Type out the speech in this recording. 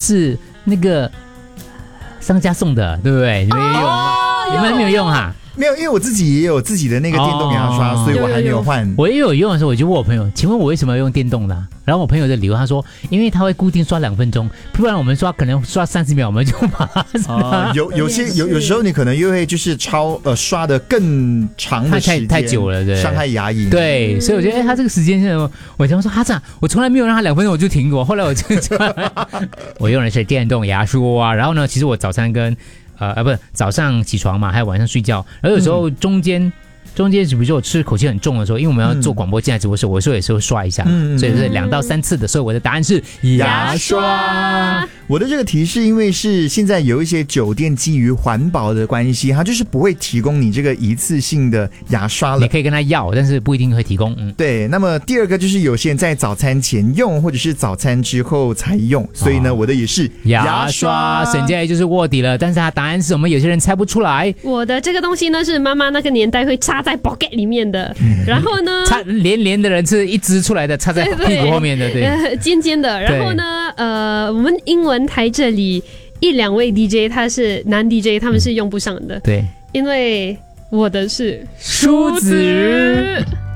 是那个商家送的，对不对？你们也有吗？你们没有用哈？ 没有，因为我自己也有自己的那个电动牙刷，所以我还没有换。 我也有用的时候，我就问我朋友，请问我为什么要用电动的然后我朋友的理由，他说，因为他会固定刷2分钟，不然我们可能刷30秒，我们就把它有时候你可能又会就是刷的更长的时间， 太久了，对， 伤害牙龈。 对，所以我觉得他这个时间，我想说这样，我从来没有让他2分钟我就停过，后来我用的是电动牙刷然后呢，其实我早餐跟不是早上起床嘛，还有晚上睡觉，然后有时候中间比如说我吃口气很重的时候，因为我们要做广播进来直播室，我说也是会刷一下，所以是2到3次的，所以我的答案是牙刷。 我的这个提示，因为是现在有一些酒店基于环保的关系，它就是不会提供你这个一次性的牙刷了。 你可以跟他要，但是不一定会提供。 对。那么第二个就是有些人在早餐前用，或者是早餐之后才用，所以呢，我的也是牙刷。沈佳宜就是卧底了，但是他答案是我们有些人猜不出来。 我的这个东西呢，是妈妈那个年代会插在 pocket 里面的，然后呢， 连的人是一支出来的，插在屁股后面的，对， 尖尖的。然后呢，我们英文台这里1-2位 DJ 他是男 DJ， 他们是用不上的， 对， 因为我的是梳子。